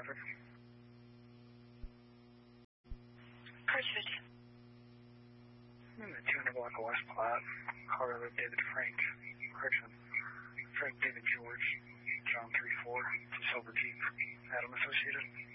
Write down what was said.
traffic. Pursuit. In the 200 block of West Platte, Colorado David Frank, Frank David George, John 34, Silver Jeep, Adam Associated.